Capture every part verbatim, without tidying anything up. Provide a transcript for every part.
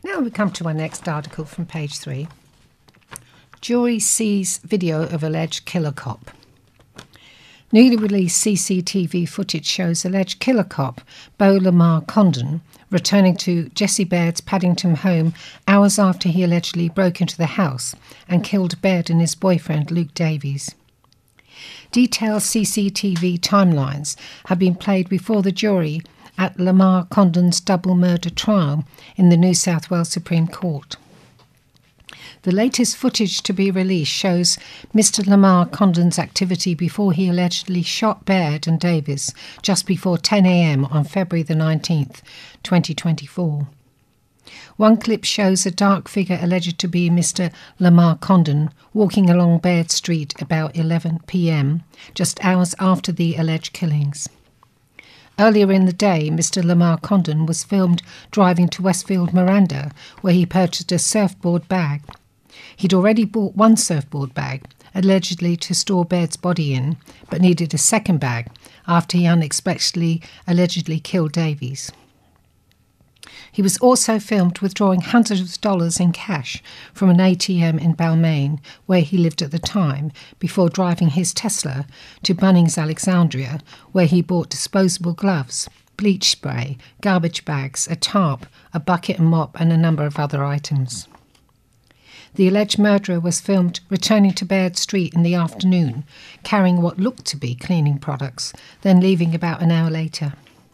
Now we come to our next article from page three. Jury sees video of alleged killer cop. Newly released C C T V footage shows alleged killer cop Beau Lamar Condon returning to Jesse Baird's Paddington home hours after he allegedly broke into the house and killed Baird and his boyfriend Luke Davies. Detailed C C T V timelines have been played before the jury at Lamar Condon's double murder trial in the New South Wales Supreme Court. The latest footage to be released shows Mister Lamar Condon's activity before he allegedly shot Baird and Davies just before ten a m on February the nineteenth, twenty twenty-four. One clip shows a dark figure alleged to be Mister Lamar Condon walking along Baird Street about eleven p m, just hours after the alleged killings. Earlier in the day, Mister Lamar Condon was filmed driving to Westfield Miranda, where he purchased a surfboard bag. He'd already bought one surfboard bag, allegedly to store Baird's body in, but needed a second bag after he unexpectedly allegedly killed Davies. He was also filmed withdrawing hundreds of dollars in cash from an A T M in Balmain, where he lived at the time, before driving his Tesla to Bunnings Alexandria, where he bought disposable gloves, bleach spray, garbage bags, a tarp, a bucket and mop, and a number of other items. The alleged murderer was filmed returning to Baird Street in the afternoon, carrying what looked to be cleaning products, then leaving about an hour later.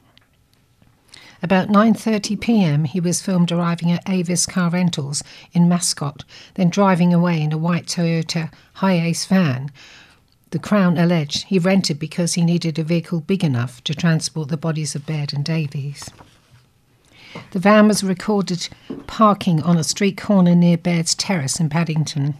About nine thirty p m he was filmed arriving at Avis Car Rentals in Mascot, then driving away in a white Toyota Hiace van. The Crown alleged he rented because he needed a vehicle big enough to transport the bodies of Baird and Davies. The van was recorded parking on a street corner near Baird's Terrace in Paddington.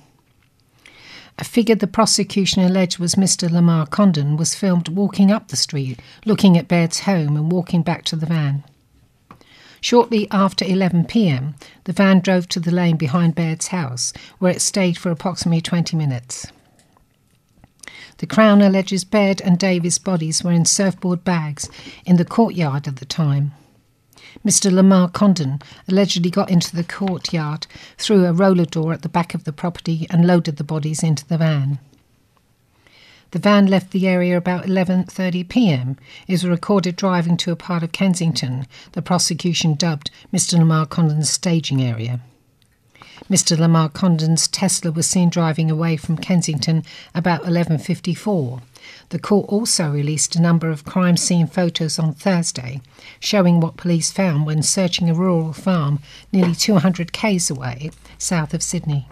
A figure the prosecution alleged was Mister Lamar Condon was filmed walking up the street, looking at Baird's home and walking back to the van. Shortly after eleven p m, the van drove to the lane behind Baird's house, where it stayed for approximately twenty minutes. The Crown alleges Baird and Davies' bodies were in surfboard bags in the courtyard at the time. Mister Lamar Condon allegedly got into the courtyard through a roller door at the back of the property and loaded the bodies into the van. The van left the area about eleven thirty p m. It was recorded driving to a part of Kensington the prosecution dubbed Mister Lamar Condon's staging area. Mister Lamar Condon's Tesla was seen driving away from Kensington about eleven fifty-four. The court also released a number of crime scene photos on Thursday, showing what police found when searching a rural farm nearly two hundred k's away, south of Sydney.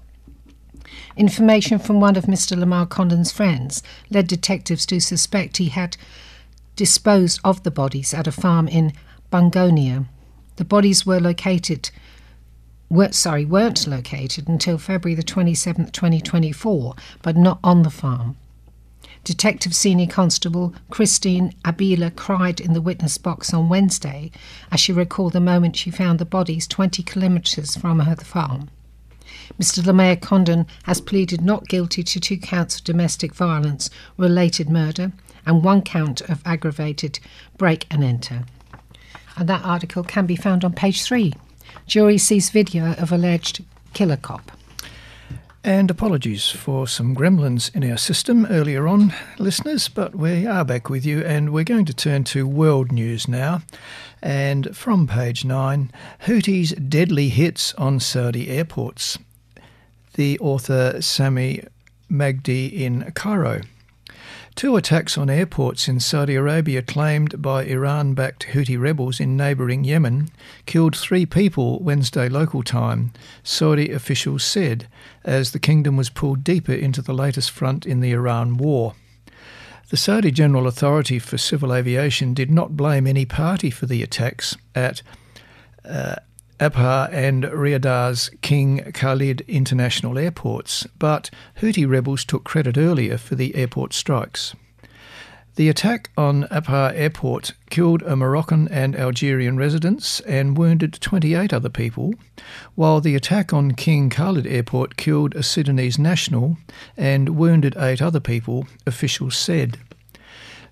Information from one of Mister Lamar Condon's friends led detectives to suspect he had disposed of the bodies at a farm in Bungonia. The bodies were located Were, sorry, weren't located until February the twenty-seventh, twenty twenty-four, but not on the farm. Detective Senior Constable Christine Abila cried in the witness box on Wednesday as she recalled the moment she found the bodies twenty kilometres from her farm. Mister Lamar Condon has pleaded not guilty to two counts of domestic violence, related murder, and one count of aggravated break and enter. And that article can be found on page three. Jury sees video of alleged killer cop. And apologies for some gremlins in our system earlier on, listeners, but we are back with you and we're going to turn to world news now. And from page nine, Houthis' deadly hits on Saudi airports. The author Sami Magdi in Cairo. Two attacks on airports in Saudi Arabia claimed by Iran-backed Houthi rebels in neighbouring Yemen killed three people Wednesday local time, Saudi officials said, as the kingdom was pulled deeper into the latest front in the Iran war. The Saudi General Authority for Civil Aviation did not blame any party for the attacks at uh, Abha and Riyadh's King Khalid international airports, but Houthi rebels took credit earlier for the airport strikes. The attack on Abha Airport killed a Moroccan and Algerian residents and wounded twenty-eight other people, while the attack on King Khalid Airport killed a Sudanese national and wounded eight other people, officials said.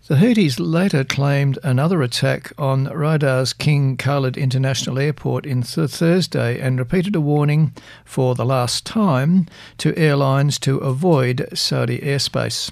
The Houthis later claimed another attack on Riyadh's King Khalid International Airport in th- Thursday and repeated a warning for the last time to airlines to avoid Saudi airspace.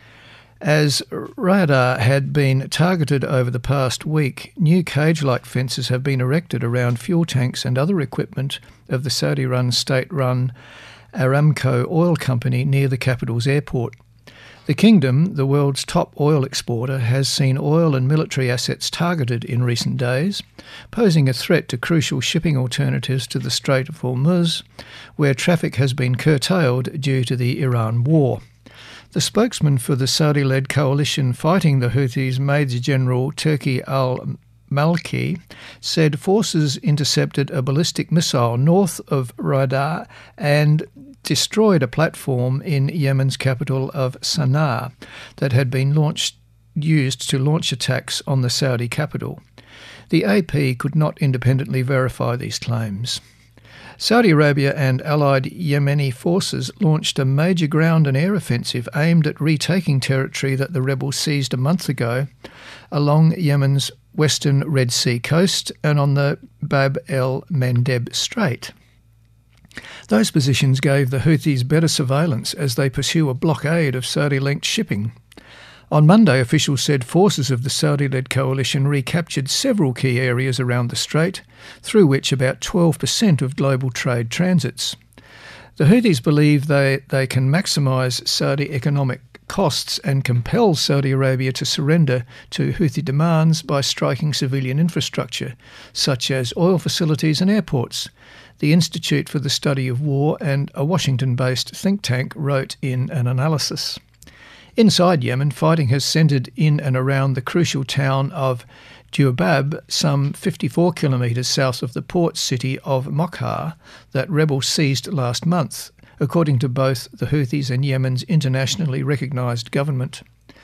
As Riyadh had been targeted over the past week, new cage-like fences have been erected around fuel tanks and other equipment of the Saudi-run state-run Aramco oil company near the capital's airport. The kingdom, the world's top oil exporter, has seen oil and military assets targeted in recent days, posing a threat to crucial shipping alternatives to the Strait of Hormuz, where traffic has been curtailed due to the Iran war. The spokesman for the Saudi-led coalition fighting the Houthis, Major General Turki al-Malki, said forces intercepted a ballistic missile north of Riyadh and destroyed a platform in Yemen's capital of Sana'a that had been launched, used to launch attacks on the Saudi capital. The A P could not independently verify these claims. Saudi Arabia and allied Yemeni forces launched a major ground and air offensive aimed at retaking territory that the rebels seized a month ago along Yemen's western Red Sea coast and on the Bab el-Mandeb Strait. Those positions gave the Houthis better surveillance as they pursue a blockade of Saudi-linked shipping. On Monday, officials said forces of the Saudi-led coalition recaptured several key areas around the strait, through which about twelve percent of global trade transits. The Houthis believe they, they can maximise Saudi economic costs and compel Saudi Arabia to surrender to Houthi demands by striking civilian infrastructure, such as oil facilities and airports, the Institute for the Study of War and a Washington-based think tank wrote in an analysis. Inside Yemen, fighting has centred in and around the crucial town of Jubab, some fifty-four kilometres south of the port city of Mokha that rebels seized last month, according to both the Houthis and Yemen's internationally recognised government.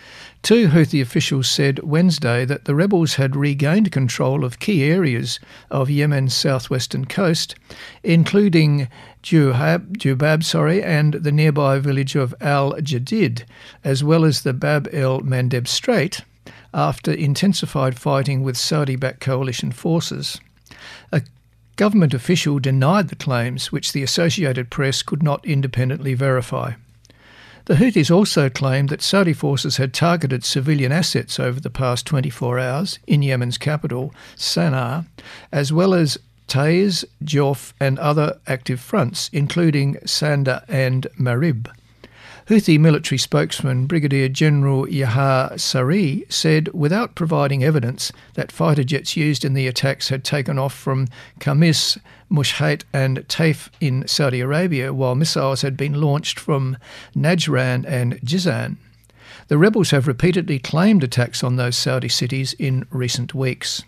Two Houthi officials said Wednesday that the rebels had regained control of key areas of Yemen's southwestern coast, including Jubab, Jubab sorry, and the nearby village of Al-Jadid, as well as the Bab el-Mandeb Strait, after intensified fighting with Saudi-backed coalition forces. A government official denied the claims, which the Associated Press could not independently verify. The Houthis also claimed that Saudi forces had targeted civilian assets over the past twenty-four hours in Yemen's capital, Sana'a, as well as Taiz, Jof and other active fronts, including Sanda and Marib. Houthi military spokesman Brigadier General Yahya Sari said, without providing evidence, that fighter jets used in the attacks had taken off from Khamis, Mushait and Taif in Saudi Arabia, while missiles had been launched from Najran and Jizan. The rebels have repeatedly claimed attacks on those Saudi cities in recent weeks.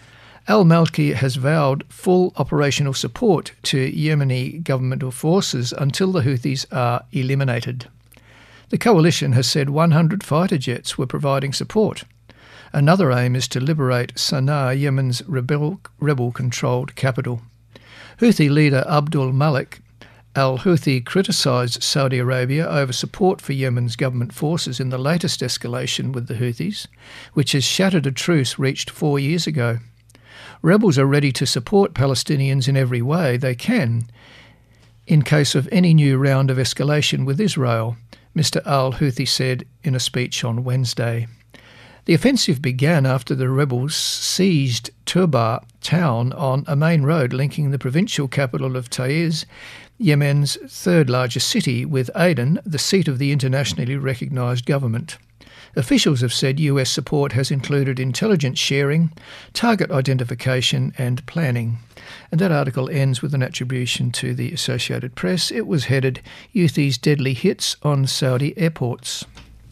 Al-Malki has vowed full operational support to Yemeni governmental forces until the Houthis are eliminated. The coalition has said one hundred fighter jets were providing support. Another aim is to liberate Sana'a, Yemen's rebel, rebel-controlled capital. Houthi leader Abdul Malik al-Houthi criticised Saudi Arabia over support for Yemen's government forces in the latest escalation with the Houthis, which has shattered a truce reached four years ago. Rebels are ready to support Palestinians in every way they can in case of any new round of escalation with Israel, Mister al-Houthi said in a speech on Wednesday. The offensive began after the rebels seized Turba town on a main road linking the provincial capital of Taiz, Yemen's third largest city, with Aden, the seat of the internationally recognised government. Officials have said U S support has included intelligence sharing, target identification and planning. And that article ends with an attribution to the Associated Press. It was headed, Houthis' Deadly Hits on Saudi Airports.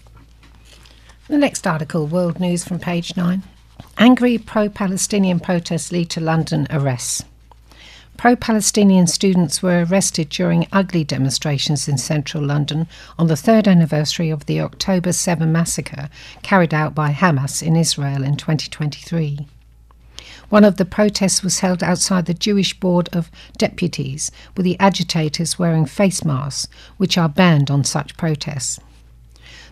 The next article, World News from page nine. Angry pro-Palestinian protests lead to London arrests. Pro-Palestinian students were arrested during ugly demonstrations in central London on the third anniversary of the October seventh massacre carried out by Hamas in Israel in twenty twenty-three. One of the protests was held outside the Jewish Board of Deputies, with the agitators wearing face masks, which are banned on such protests.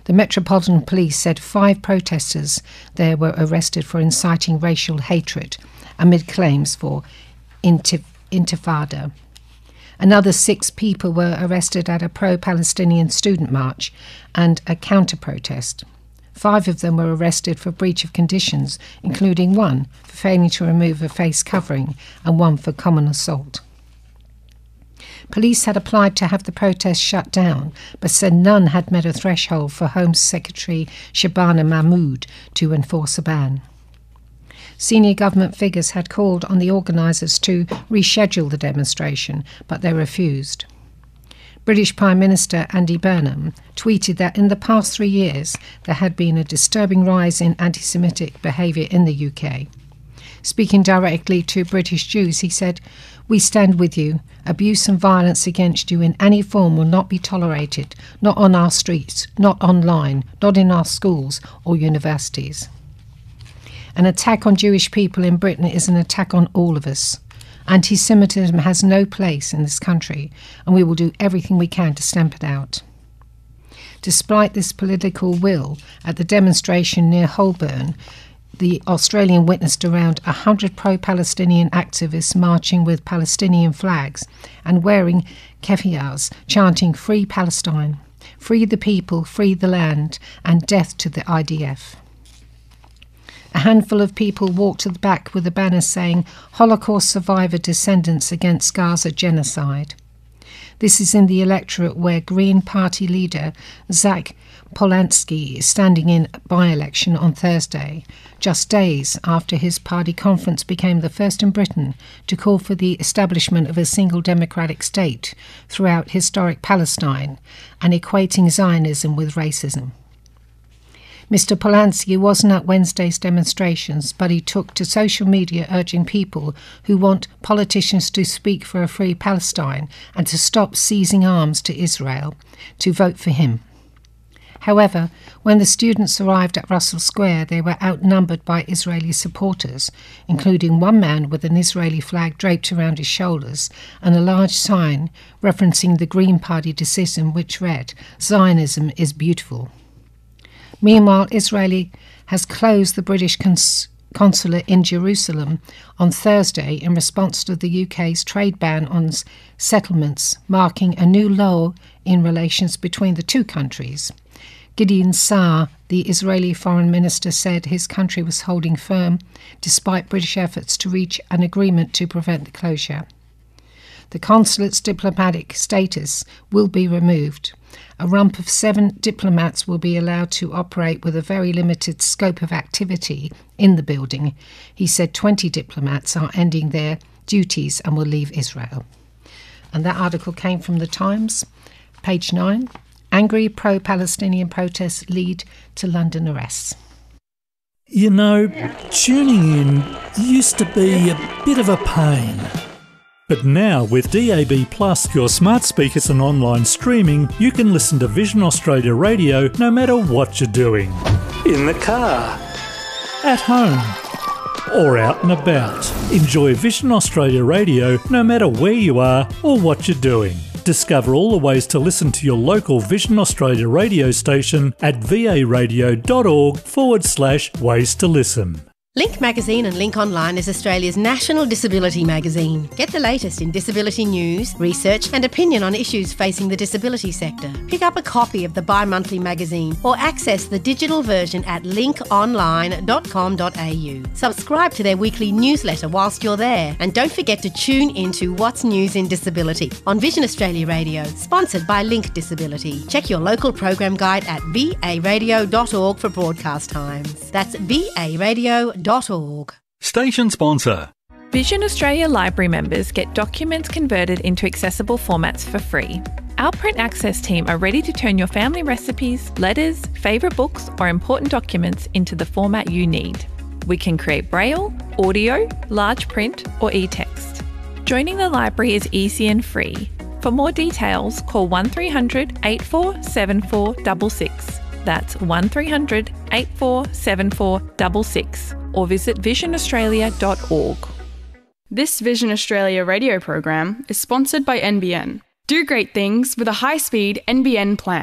The Metropolitan Police said five protesters there were arrested for inciting racial hatred amid claims for intif- intifada. Another six people were arrested at a pro-Palestinian student march and a counter-protest. Five of them were arrested for breach of conditions, including one for failing to remove a face covering and one for common assault. Police had applied to have the protest shut down, but said none had met a threshold for Home Secretary Shabana Mahmood to enforce a ban. Senior government figures had called on the organisers to reschedule the demonstration, but they refused. British Prime Minister Andy Burnham tweeted that in the past three years there had been a disturbing rise in anti-Semitic behaviour in the U K. Speaking directly to British Jews, he said, "We stand with you. Abuse and violence against you in any form will not be tolerated, not on our streets, not online, not in our schools or universities." An attack on Jewish people in Britain is an attack on all of us. Anti-Semitism has no place in this country, and we will do everything we can to stamp it out. Despite this political will, at the demonstration near Holborn, the Australian witnessed around one hundred pro-Palestinian activists marching with Palestinian flags and wearing keffiyehs, chanting "Free Palestine, free the people, free the land, and death to the I D F." A handful of people walked to the back with a banner saying "Holocaust survivor descendants against Gaza genocide." This is in the electorate where Green Party leader Zach Polanski is standing in by-election on Thursday, just days after his party conference became the first in Britain to call for the establishment of a single democratic state throughout historic Palestine and equating Zionism with racism. Mister Polanski wasn't at Wednesday's demonstrations, but he took to social media urging people who want politicians to speak for a free Palestine and to stop seizing arms to Israel to vote for him. However, when the students arrived at Russell Square, they were outnumbered by Israeli supporters, including one man with an Israeli flag draped around his shoulders and a large sign referencing the Green Party decision which read, "Zionism is beautiful." Meanwhile, Israel has closed the British cons- consulate in Jerusalem on Thursday in response to the U K's trade ban on s- settlements, marking a new low in relations between the two countries. Gideon Saar, the Israeli foreign minister, said his country was holding firm despite British efforts to reach an agreement to prevent the closure. The consulate's diplomatic status will be removed. A rump of seven diplomats will be allowed to operate with a very limited scope of activity in the building. He said twenty diplomats are ending their duties and will leave Israel. And that article came from The Times, page nine. Angry pro-Palestinian protests lead to London arrests. You know, tuning in used to be a bit of a pain. But now, with D A B Plus, your smart speakers and online streaming, you can listen to Vision Australia Radio no matter what you're doing. In the car, at home, or out and about. Enjoy Vision Australia Radio no matter where you are or what you're doing. Discover all the ways to listen to your local Vision Australia radio station at varadio.org forward slash ways to listen. Link Magazine and Link Online is Australia's national disability magazine. Get the latest in disability news, research and opinion on issues facing the disability sector. Pick up a copy of the bi-monthly magazine or access the digital version at link online dot com dot a u. Subscribe to their weekly newsletter whilst you're there, and don't forget to tune into What's News in Disability on Vision Australia Radio, sponsored by Link Disability. Check your local program guide at v a radio dot org for broadcast times. That's v a radio dot org. Station sponsor. Vision Australia Library members get documents converted into accessible formats for free. Our Print Access team are ready to turn your family recipes, letters, favourite books or important documents into the format you need. We can create Braille, audio, large print or e-text. Joining the library is easy and free. For more details, call one three hundred, eight four seven four six six. That's one three hundred, eight four seven four six six. Or visit vision australia dot org. This Vision Australia radio program is sponsored by N B N. Do great things with a high-speed N B N plan.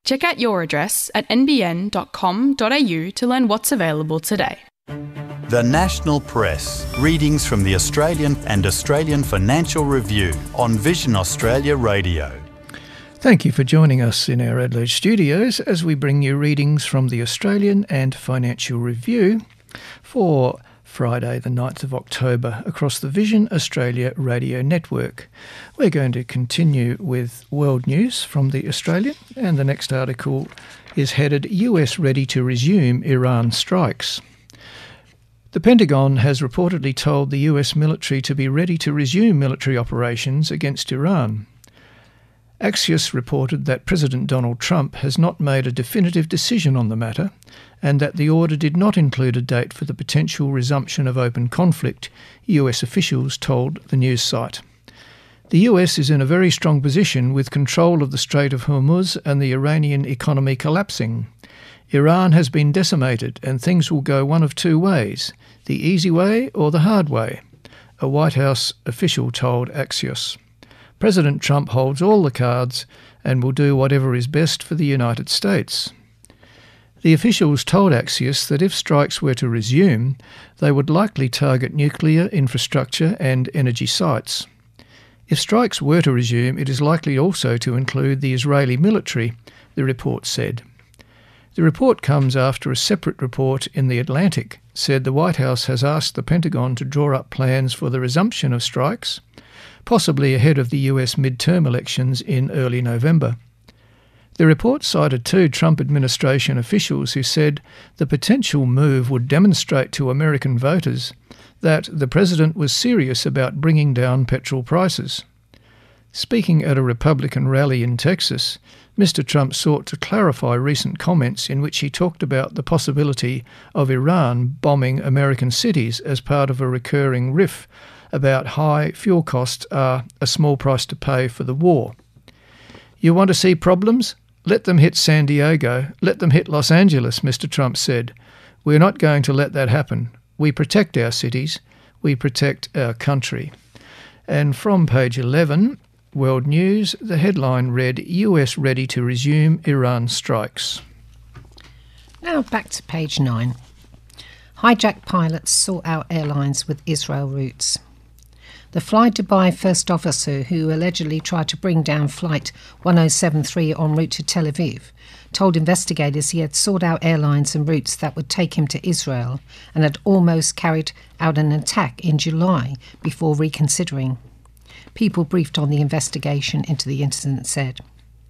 Check out your address at n b n dot com dot a u to learn what's available today. The National Press. Readings from the Australian and Australian Financial Review on Vision Australia Radio. Thank you for joining us in our Adelaide studios as we bring you readings from the Australian and Financial Review for Friday the ninth of October across the Vision Australia Radio Network. We're going to continue with world news from the Australian, and the next article is headed U S ready to resume Iran strikes. The Pentagon has reportedly told the U S military to be ready to resume military operations against Iran. Axios reported that President Donald Trump has not made a definitive decision on the matter, and that the order did not include a date for the potential resumption of open conflict, U S officials told the news site. The U S is in a very strong position with control of the Strait of Hormuz and the Iranian economy collapsing. Iran has been decimated and things will go one of two ways, the easy way or the hard way, a White House official told Axios. President Trump holds all the cards and will do whatever is best for the United States. The officials told Axios that if strikes were to resume, they would likely target nuclear infrastructure and energy sites. If strikes were to resume, it is likely also to include the Israeli military, the report said. The report comes after a separate report in The Atlantic said the White House has asked the Pentagon to draw up plans for the resumption of strikes, possibly ahead of the U S midterm elections in early November. The report cited two Trump administration officials who said the potential move would demonstrate to American voters that the president was serious about bringing down petrol prices. Speaking at a Republican rally in Texas, Mister Trump sought to clarify recent comments in which he talked about the possibility of Iran bombing American cities as part of a recurring riff about high fuel costs are a small price to pay for the war. You want to see problems? Let them hit San Diego. Let them hit Los Angeles, Mister Trump said. We're not going to let that happen. We protect our cities. We protect our country. And from page eleven, World News, the headline read, U S ready to resume Iran strikes. Now back to page nine. Hijacked pilots sort out airlines with Israel routes. The Fly Dubai first officer who allegedly tried to bring down Flight one oh seven three en route to Tel Aviv told investigators he had sought out airlines and routes that would take him to Israel and had almost carried out an attack in July before reconsidering. People briefed on the investigation into the incident said.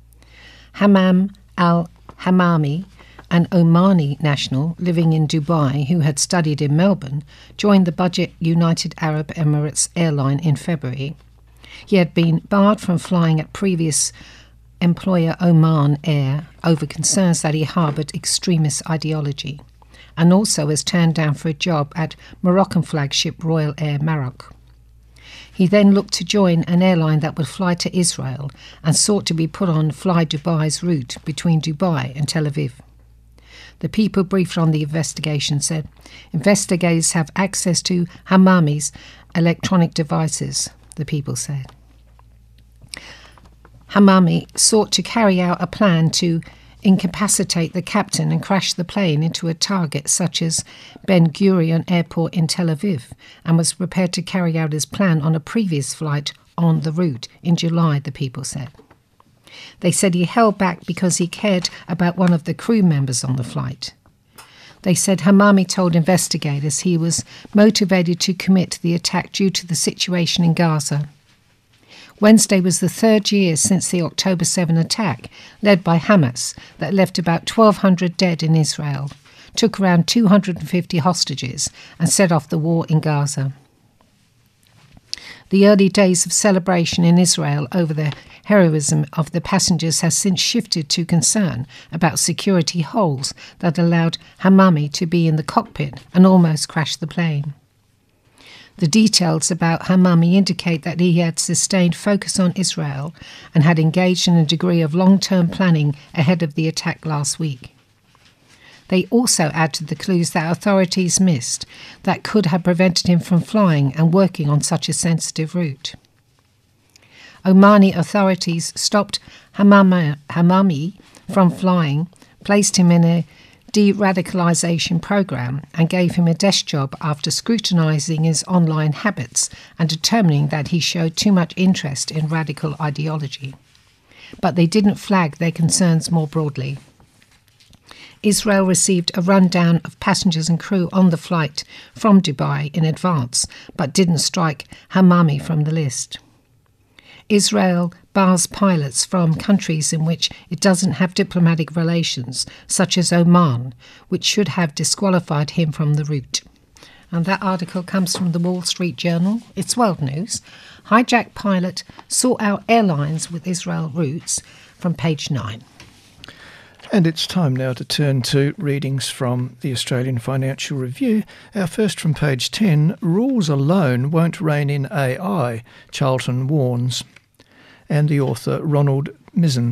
Hammam al-Hammami, an Omani national living in Dubai who had studied in Melbourne, joined the budget United Arab Emirates airline in February. He had been barred from flying at previous employer Oman Air over concerns that he harboured extremist ideology, and also was turned down for a job at Moroccan flagship Royal Air Maroc. He then looked to join an airline that would fly to Israel and sought to be put on Fly Dubai's route between Dubai and Tel Aviv. The people briefed on the investigation said investigators have access to Hammami's electronic devices, the people said. Hammami sought to carry out a plan to incapacitate the captain and crash the plane into a target such as Ben Gurion Airport in Tel Aviv, and was prepared to carry out his plan on a previous flight on the route in July, the people said. They said he held back because he cared about one of the crew members on the flight. They said Hammami told investigators he was motivated to commit the attack due to the situation in Gaza. Wednesday was the third year since the October seventh attack, led by Hamas, that left about twelve hundred dead in Israel, took around two hundred fifty hostages, and set off the war in Gaza. The early days of celebration in Israel over the heroism of the passengers has since shifted to concern about security holes that allowed Hammami to be in the cockpit and almost crash the plane. The details about Hammami indicate that he had sustained focus on Israel and had engaged in a degree of long-term planning ahead of the attack last week. They also add to the clues that authorities missed that could have prevented him from flying and working on such a sensitive route. Omani authorities stopped Hammami from flying, placed him in a de-radicalisation program and gave him a desk job after scrutinising his online habits and determining that he showed too much interest in radical ideology. But they didn't flag their concerns more broadly. Israel received a rundown of passengers and crew on the flight from Dubai in advance, but didn't strike Hamami from the list. Israel bars pilots from countries in which it doesn't have diplomatic relations, such as Oman, which should have disqualified him from the route. And that article comes from the Wall Street Journal. It's world news. Hijacked pilot sought out airlines with Israel routes, from page nine. And it's time now to turn to readings from the Australian Financial Review. Our first from page ten, rules alone won't rein in A I, Charlton warns. And the author Ronald Mizzen.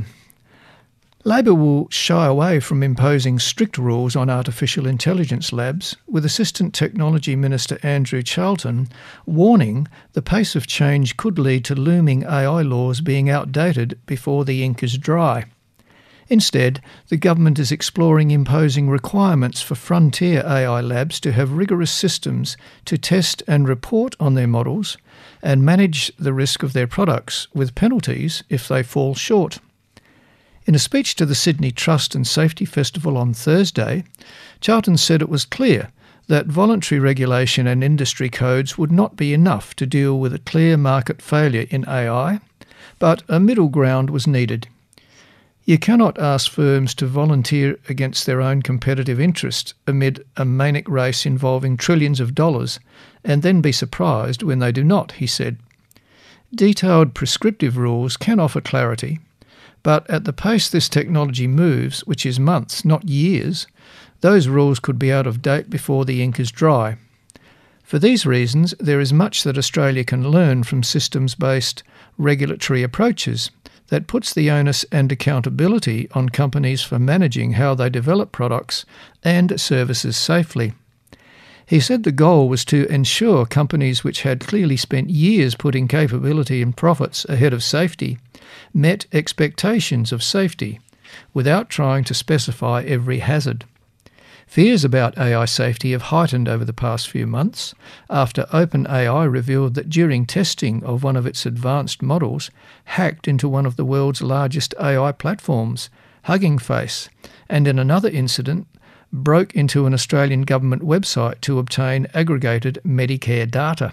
Labor will shy away from imposing strict rules on artificial intelligence labs, with Assistant Technology Minister Andrew Charlton warning the pace of change could lead to looming A I laws being outdated before the ink is dry. Instead, the government is exploring imposing requirements for frontier A I labs to have rigorous systems to test and report on their models and manage the risk of their products, with penalties if they fall short. In a speech to the Sydney Trust and Safety Festival on Thursday, Charlton said it was clear that voluntary regulation and industry codes would not be enough to deal with a clear market failure in A I, but a middle ground was needed. You cannot ask firms to volunteer against their own competitive interest amid a manic race involving trillions of dollars and then be surprised when they do not, he said. Detailed prescriptive rules can offer clarity, but at the pace this technology moves, which is months, not years, those rules could be out of date before the ink is dry. For these reasons, there is much that Australia can learn from systems-based regulatory approaches that puts the onus and accountability on companies for managing how they develop products and services safely. He said the goal was to ensure companies which had clearly spent years putting capability and profits ahead of safety met expectations of safety without trying to specify every hazard. Fears about A I safety have heightened over the past few months after OpenAI revealed that during testing of one of its advanced models, hacked into one of the world's largest A I platforms, Hugging Face, and in another incident, broke into an Australian government website to obtain aggregated Medicare data.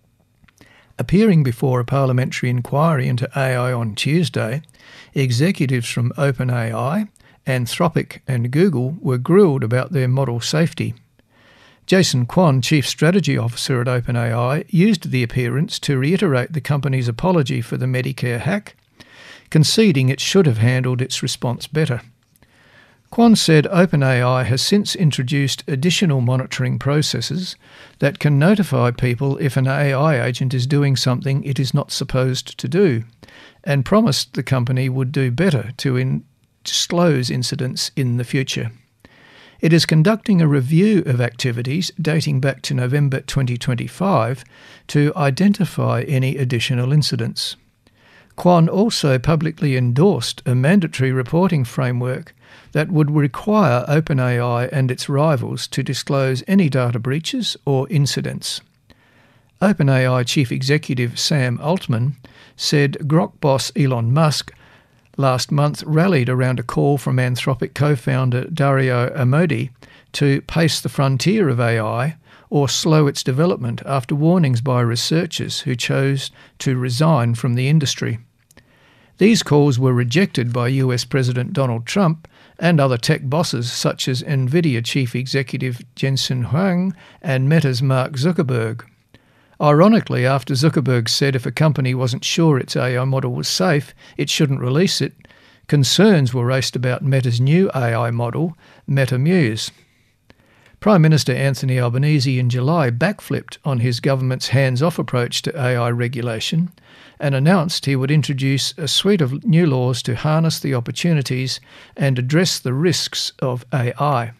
Appearing before a parliamentary inquiry into A I on Tuesday, executives from OpenAI, Anthropic and Google were grilled about their model safety. Jason Kwon, Chief Strategy Officer at OpenAI, used the appearance to reiterate the company's apology for the Medicare hack, conceding it should have handled its response better. Kwon said OpenAI has since introduced additional monitoring processes that can notify people if an A I agent is doing something it is not supposed to do, and promised the company would do better to in disclose incidents in the future. It is conducting a review of activities dating back to November twenty twenty-five to identify any additional incidents. Kwon also publicly endorsed a mandatory reporting framework that would require OpenAI and its rivals to disclose any data breaches or incidents. OpenAI Chief Executive Sam Altman said Grok boss Elon Musk last month rallied around a call from Anthropic co-founder Dario Amodei to pace the frontier of A I or slow its development after warnings by researchers who chose to resign from the industry. These calls were rejected by U S President Donald Trump and other tech bosses such as NVIDIA Chief Executive Jensen Huang and Meta's Mark Zuckerberg. Ironically, after Zuckerberg said if a company wasn't sure its A I model was safe, it shouldn't release it, concerns were raised about Meta's new A I model, MetaMuse. Prime Minister Anthony Albanese in July backflipped on his government's hands-off approach to A I regulation and announced he would introduce a suite of new laws to harness the opportunities and address the risks of A I.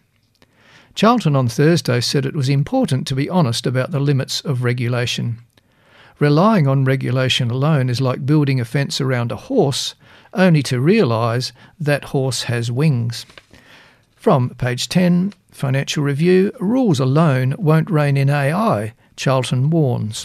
Charlton on Thursday said it was important to be honest about the limits of regulation. Relying on regulation alone is like building a fence around a horse, only to realise that horse has wings. From page ten, Financial Review, rules alone won't rein in A I, Charlton warns.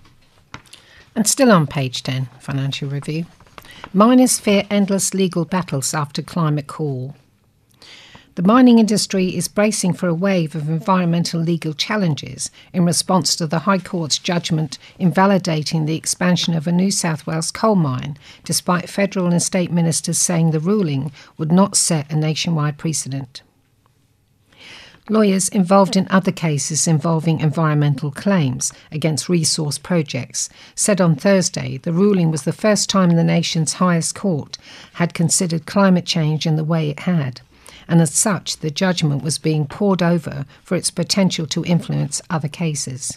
And still on page ten, Financial Review, miners fear endless legal battles after climate call. The mining industry is bracing for a wave of environmental legal challenges in response to the High Court's judgment invalidating the expansion of a New South Wales coal mine, despite federal and state ministers saying the ruling would not set a nationwide precedent. Lawyers involved in other cases involving environmental claims against resource projects said on Thursday the ruling was the first time the nation's highest court had considered climate change in the way it had, and as such the judgment was being pored over for its potential to influence other cases.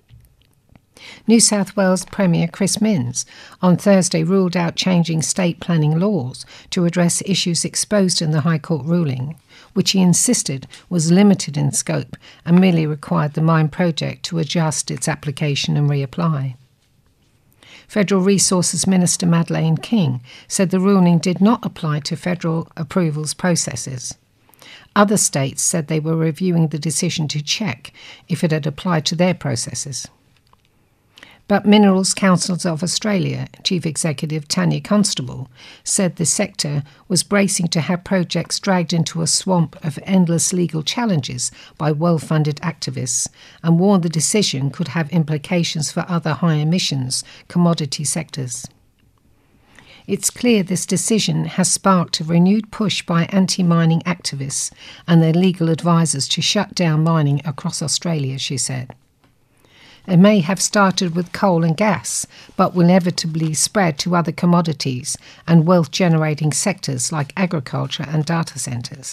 New South Wales Premier Chris Minns on Thursday ruled out changing state planning laws to address issues exposed in the High Court ruling, which he insisted was limited in scope and merely required the mine project to adjust its application and reapply. Federal Resources Minister Madeleine King said the ruling did not apply to federal approvals processes. Other states said they were reviewing the decision to check if it had applied to their processes. But Minerals Council of Australia Chief Executive Tanya Constable said the sector was bracing to have projects dragged into a swamp of endless legal challenges by well-funded activists and warned the decision could have implications for other high emissions commodity sectors. It's clear this decision has sparked a renewed push by anti-mining activists and their legal advisors to shut down mining across Australia, she said. It may have started with coal and gas, but will inevitably spread to other commodities and wealth-generating sectors like agriculture and data centres.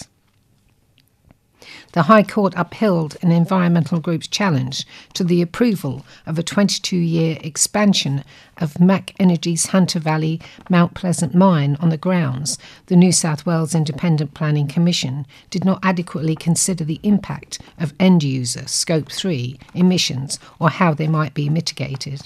The High Court upheld an environmental group's challenge to the approval of a twenty-two-year expansion of Mac Energy's Hunter Valley Mount Pleasant mine on the grounds the New South Wales Independent Planning Commission did not adequately consider the impact of end-user Scope three emissions or how they might be mitigated.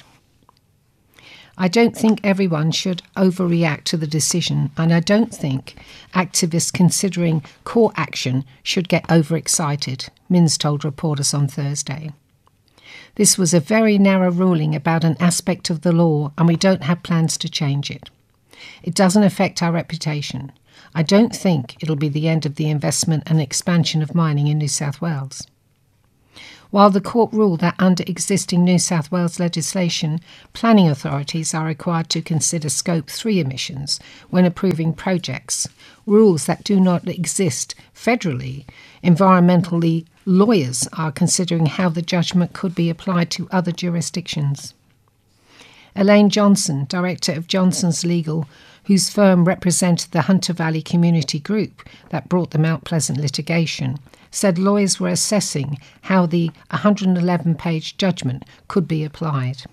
I don't think everyone should overreact to the decision, and I don't think activists considering court action should get overexcited, Minns told reporters on Thursday. This was a very narrow ruling about an aspect of the law, and we don't have plans to change it. It doesn't affect our reputation. I don't think it'll be the end of the investment and expansion of mining in New South Wales. While the court ruled that under existing New South Wales legislation, planning authorities are required to consider Scope three emissions when approving projects, rules that do not exist federally, environmentally lawyers are considering how the judgment could be applied to other jurisdictions. Elaine Johnson, director of Johnson's Legal, whose firm represented the Hunter Valley Community Group that brought the Mount Pleasant litigation, said lawyers were assessing how the one hundred eleven page judgment could be applied.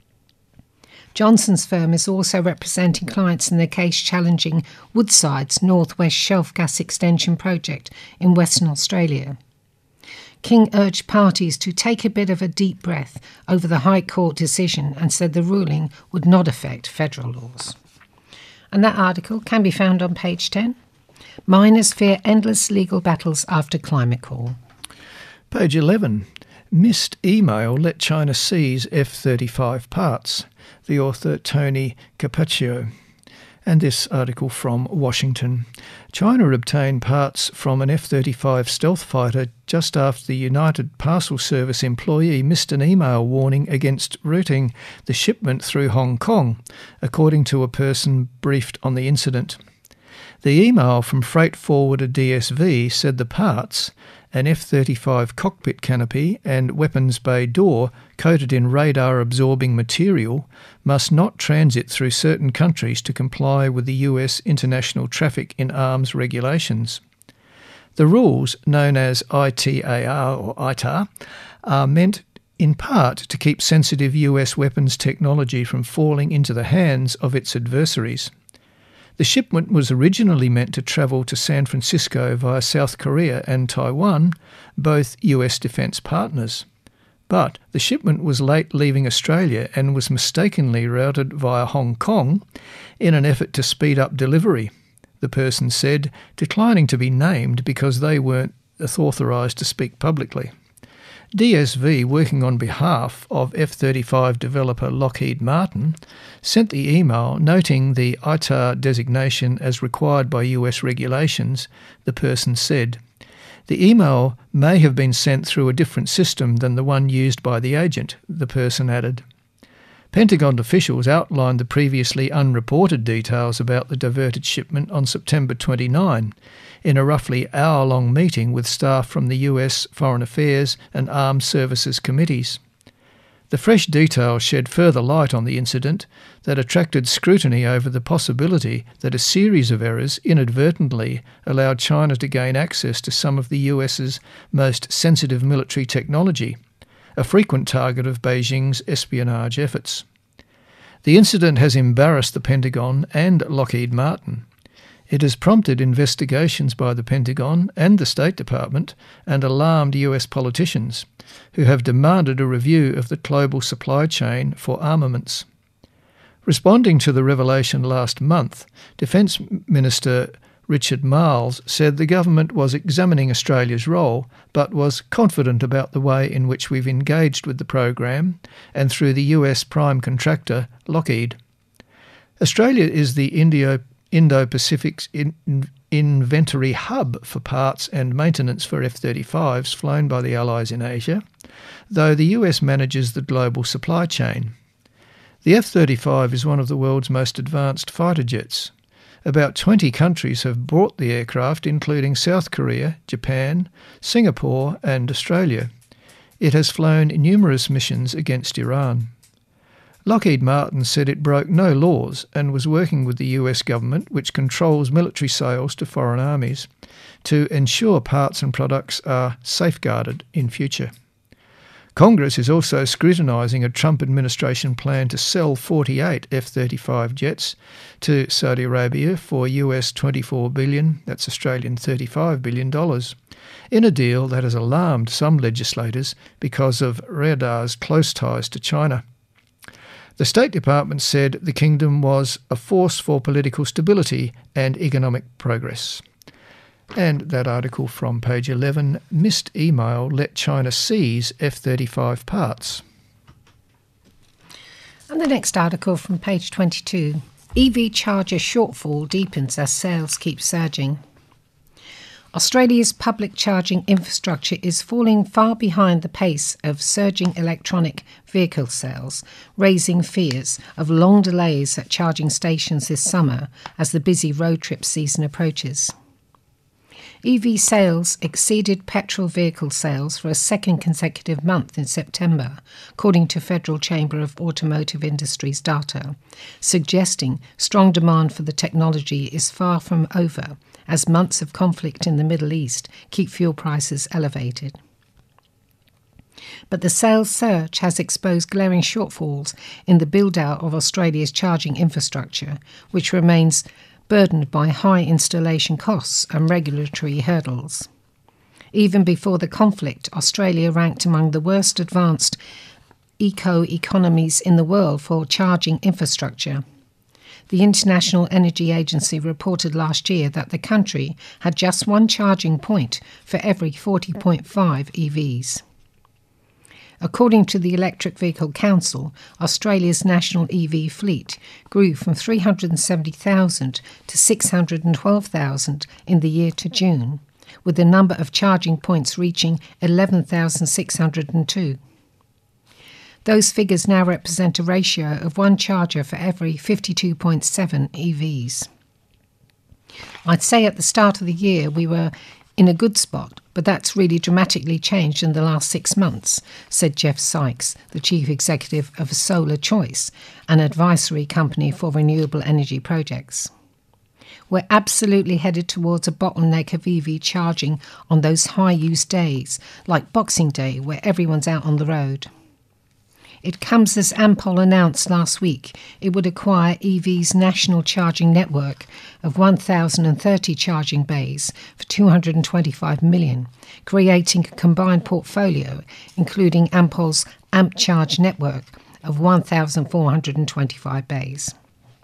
Johnson's firm is also representing clients in the case challenging Woodside's North West Shelf Gas Extension project in Western Australia. King urged parties to take a bit of a deep breath over the High Court decision and said the ruling would not affect federal laws. And that article can be found on page ten. Miners fear endless legal battles after climate call. Page eleven. Missed email let China seize F thirty-five parts. The author Tony Capaccio. And this article from Washington. China obtained parts from an F thirty-five stealth fighter just after the United Parcel Service employee missed an email warning against routing the shipment through Hong Kong, according to a person briefed on the incident. The email from freight forwarder D S V said the parts, an F thirty-five cockpit canopy and weapons bay door coated in radar-absorbing material, must not transit through certain countries to comply with the U S International Traffic in Arms regulations. The rules, known as I T A R or I T A R, are meant in part to keep sensitive U S weapons technology from falling into the hands of its adversaries. The shipment was originally meant to travel to San Francisco via South Korea and Taiwan, both U S defence partners. but the shipment was late leaving Australia and was mistakenly routed via Hong Kong in an effort to speed up delivery, the person said, declining to be named because they weren't authorised to speak publicly. D S V, working on behalf of F thirty-five developer Lockheed Martin, sent the email noting the I T A R designation as required by U S regulations, the person said. The email may have been sent through a different system than the one used by the agent, the person added. Pentagon officials outlined the previously unreported details about the diverted shipment on September twenty-ninth in a roughly hour-long meeting with staff from the U S Foreign Affairs and Armed Services Committees. The fresh details shed further light on the incident that attracted scrutiny over the possibility that a series of errors inadvertently allowed China to gain access to some of the US's most sensitive military technology, a frequent target of Beijing's espionage efforts. The incident has embarrassed the Pentagon and Lockheed Martin. It has prompted investigations by the Pentagon and the State Department and alarmed U S politicians, who have demanded a review of the global supply chain for armaments. Responding to the revelation last month, Defence Minister Richard Marles said the government was examining Australia's role, but was confident about the way in which we've engaged with the program and through the U S prime contractor, Lockheed. Australia is the Indo- Indo-Pacific's in- inventory hub for parts and maintenance for F thirty-fives flown by the Allies in Asia, though the U S manages the global supply chain. The F thirty-five is one of the world's most advanced fighter jets. About twenty countries have bought the aircraft, including South Korea, Japan, Singapore and Australia. It has flown numerous missions against Iran. Lockheed Martin said it broke no laws and was working with the U S government, which controls military sales to foreign armies, to ensure parts and products are safeguarded in future. Congress is also scrutinising a Trump administration plan to sell forty-eight F thirty-five jets to Saudi Arabia for U S twenty-four billion dollars, that's Australian thirty-five billion dollars, in a deal that has alarmed some legislators because of Riyadh's close ties to China. The State Department said the kingdom was a force for political stability and economic progress. And that article from page eleven, missed email let China seize F thirty-five parts. And the next article from page twenty-two, E V charger shortfall deepens as sales keep surging. Australia's public charging infrastructure is falling far behind the pace of surging electronic vehicle sales, raising fears of long delays at charging stations this summer as the busy road trip season approaches. E V sales exceeded petrol vehicle sales for a second consecutive month in September, according to Federal Chamber of Automotive Industries data, suggesting strong demand for the technology is far from over, as months of conflict in the Middle East keep fuel prices elevated. But the sales surge has exposed glaring shortfalls in the build-out of Australia's charging infrastructure, which remains burdened by high installation costs and regulatory hurdles. Even before the conflict, Australia ranked among the worst advanced eco-economies in the world for charging infrastructure. The International Energy Agency reported last year that the country had just one charging point for every forty point five E Vs. According to the Electric Vehicle Council, Australia's national E V fleet grew from three hundred seventy thousand to six hundred twelve thousand in the year to June, with the number of charging points reaching eleven thousand six hundred two. Those figures now represent a ratio of one charger for every fifty-two point seven E Vs. I'd say at the start of the year we were in a good spot, but that's really dramatically changed in the last six months, said Jeff Sykes, the chief executive of Solar Choice, an advisory company for renewable energy projects. We're absolutely headed towards a bottleneck of E V charging on those high-use days, like Boxing Day, where everyone's out on the road. It comes as Ampol announced last week it would acquire E V's national charging network of one thousand thirty charging bays for two hundred twenty-five million dollars, creating a combined portfolio including Ampol's AmpCharge network of one thousand four hundred twenty-five bays.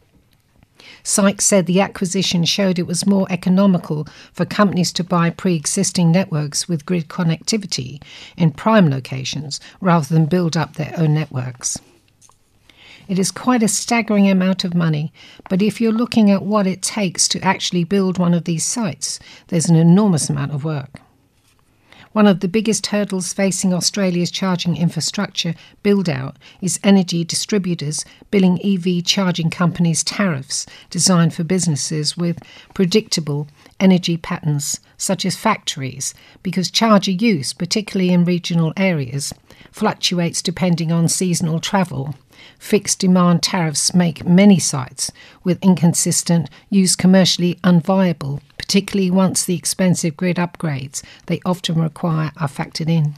Sykes said the acquisition showed it was more economical for companies to buy pre-existing networks with grid connectivity in prime locations rather than build up their own networks. It is quite a staggering amount of money, but if you're looking at what it takes to actually build one of these sites, there's an enormous amount of work. One of the biggest hurdles facing Australia's charging infrastructure build-out is energy distributors billing E V charging companies tariffs designed for businesses with predictable energy patterns, such as factories, because charger use, particularly in regional areas, fluctuates depending on seasonal travel. Fixed demand tariffs make many sites with inconsistent use commercially unviable, particularly once the expensive grid upgrades they often require are factored in.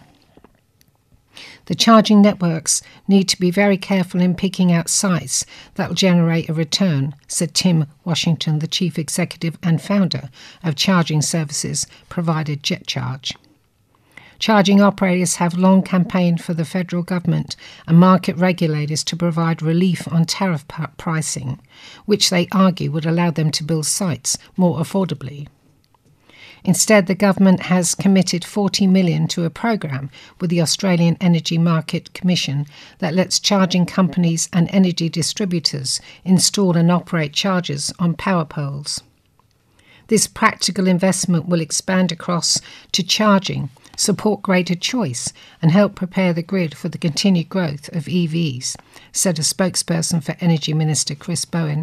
The charging networks need to be very careful in picking out sites that will generate a return, said Tim Washington, the chief executive and founder of charging services provider JetCharge. Charging operators have long campaigned for the federal government and market regulators to provide relief on tariff pricing, which they argue would allow them to build sites more affordably. Instead, the government has committed forty million dollars to a programme with the Australian Energy Market Commission that lets charging companies and energy distributors install and operate chargers on power poles. This practical investment will expand across to charging, support greater choice and help prepare the grid for the continued growth of E Vs, said a spokesperson for Energy Minister Chris Bowen.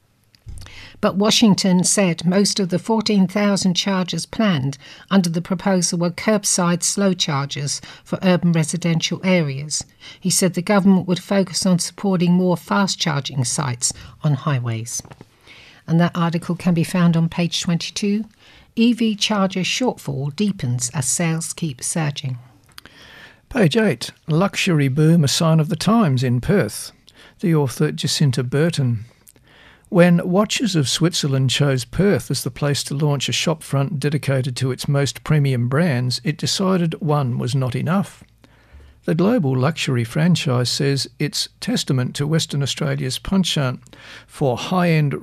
But Washington said most of the fourteen thousand chargers planned under the proposal were curbside slow chargers for urban residential areas. He said the government would focus on supporting more fast charging sites on highways. And that article can be found on page twenty-two. E V charger shortfall deepens as sales keep surging. Page eight. Luxury boom a sign of the times in Perth. The author Jacinta Burton. When Watches of Switzerland chose Perth as the place to launch a shopfront dedicated to its most premium brands, it decided one was not enough. The global luxury franchise says it's testament to Western Australia's penchant for high-end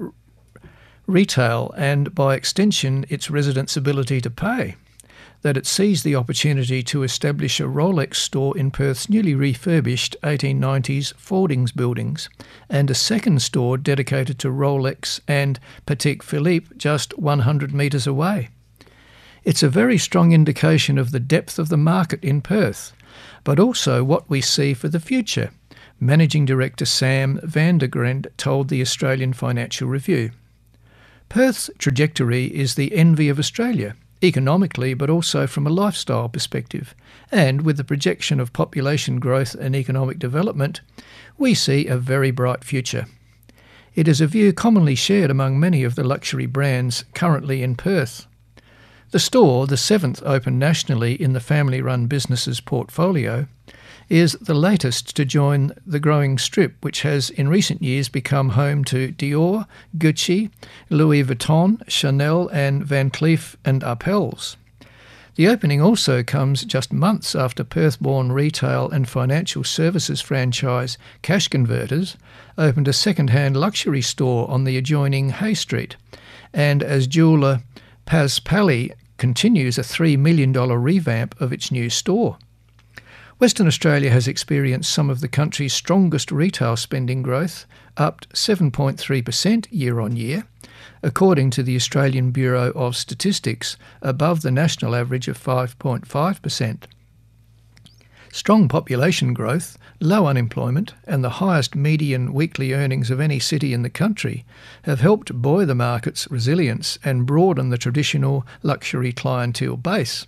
retail and, by extension, its residents' ability to pay, that it seized the opportunity to establish a Rolex store in Perth's newly refurbished eighteen nineties Fordings buildings, and a second store dedicated to Rolex and Patek Philippe just one hundred metres away. It's a very strong indication of the depth of the market in Perth, but also what we see for the future, Managing Director Sam Vandergrend told the Australian Financial Review. Perth's trajectory is the envy of Australia, economically but also from a lifestyle perspective, and with the projection of population growth and economic development, we see a very bright future. It is a view commonly shared among many of the luxury brands currently in Perth. The store, the seventh opened nationally in the family-run business's portfolio, is the latest to join the growing strip, which has in recent years become home to Dior, Gucci, Louis Vuitton, Chanel and Van Cleef and Arpels. The opening also comes just months after Perth-born retail and financial services franchise Cash Converters opened a second-hand luxury store on the adjoining Hay Street, and as jeweller Paz Pali continues a three million dollars revamp of its new store. Western Australia has experienced some of the country's strongest retail spending growth, up seven point three percent year on year, according to the Australian Bureau of Statistics, above the national average of five point five percent. Strong population growth, low unemployment and the highest median weekly earnings of any city in the country have helped buoy the market's resilience and broaden the traditional luxury clientele base.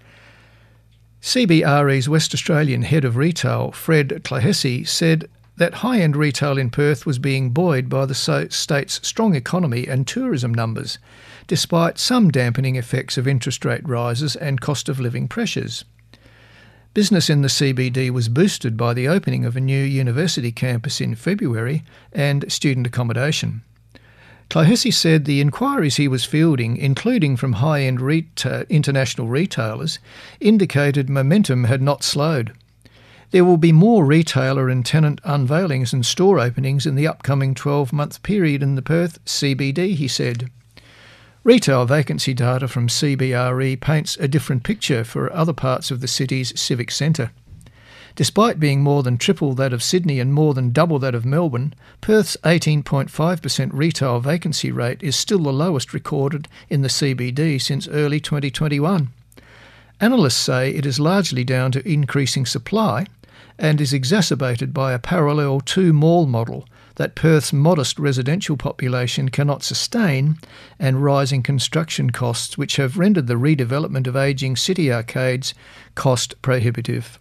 C B R E's West Australian head of retail, Fred Clahessy, said that high-end retail in Perth was being buoyed by the state's strong economy and tourism numbers, despite some dampening effects of interest rate rises and cost of living pressures. Business in the C B D was boosted by the opening of a new university campus in February and student accommodation. Clohessy said the inquiries he was fielding, including from high-end reta- international retailers, indicated momentum had not slowed. There will be more retailer and tenant unveilings and store openings in the upcoming twelve-month period in the Perth C B D, he said. Retail vacancy data from C B R E paints a different picture for other parts of the city's civic centre. Despite being more than triple that of Sydney and more than double that of Melbourne, Perth's eighteen point five percent retail vacancy rate is still the lowest recorded in the C B D since early twenty twenty-one. Analysts say it is largely down to increasing supply and is exacerbated by a parallel two-mall model that Perth's modest residential population cannot sustain, and rising construction costs which have rendered the redevelopment of ageing city arcades cost prohibitive.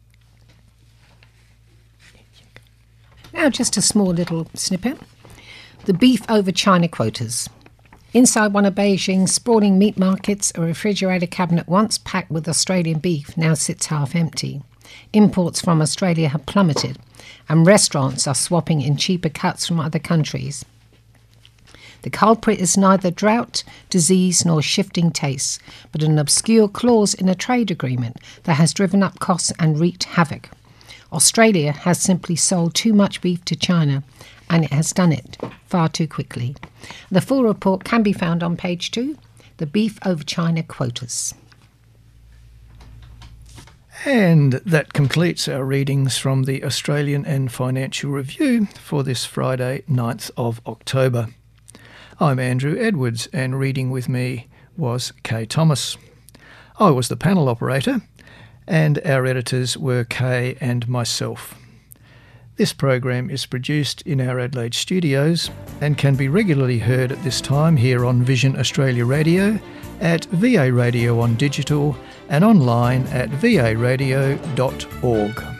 Now just a small little snippet. The beef over China quotas. Inside one of Beijing's sprawling meat markets, a refrigerator cabinet once packed with Australian beef now sits half empty. Imports from Australia have plummeted, and restaurants are swapping in cheaper cuts from other countries. The culprit is neither drought, disease nor shifting tastes, but an obscure clause in a trade agreement that has driven up costs and wreaked havoc. Australia has simply sold too much beef to China, and it has done it far too quickly. The full report can be found on page two, The Beef Over China Quotas. And that completes our readings from the Australian and Financial Review for this Friday, ninth of October. I'm Andrew Edwards, and reading with me was Kay Thomas. I was the panel operator, and our editors were Kay and myself. This program is produced in our Adelaide studios and can be regularly heard at this time here on Vision Australia Radio, at V A Radio on digital, and online at v a radio dot org.